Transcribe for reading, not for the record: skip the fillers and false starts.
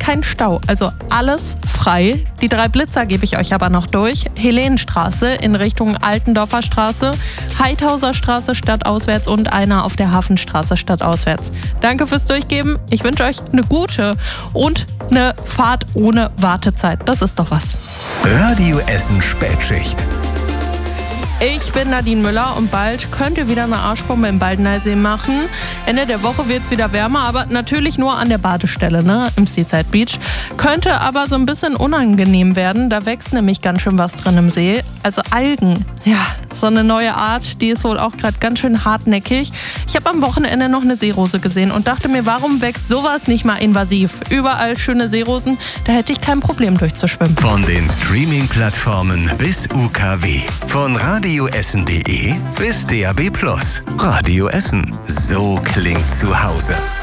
kein Stau, also alles frei. Die 3 Blitzer gebe ich euch aber noch durch. Helenenstraße in Richtung Altendorfer Straße, Heidhauser Straße stadtauswärts und einer auf der Hafenstraße stadtauswärts. Danke fürs Durchgeben. Ich wünsche euch eine gute und eine Fahrt ohne Wartezeit. Das ist doch was. Radio Essen Spätschicht. Ich bin Nadine Müller und bald könnt ihr wieder eine Arschbombe im Baldeneysee machen. Ende der Woche wird es wieder wärmer, aber natürlich nur an der Badestelle, im Seaside Beach. Könnte aber so ein bisschen unangenehm werden, da wächst nämlich ganz schön was drin im See. Also Algen, ja, so eine neue Art, die ist wohl auch gerade ganz schön hartnäckig. Ich habe am Wochenende noch eine Seerose gesehen und dachte mir, warum wächst sowas nicht mal invasiv? Überall schöne Seerosen, da hätte ich kein Problem durchzuschwimmen. Von den Streaming-Plattformen bis UKW. Von radioessen.de bis DAB+. Radio Essen. So klingt zu Hause.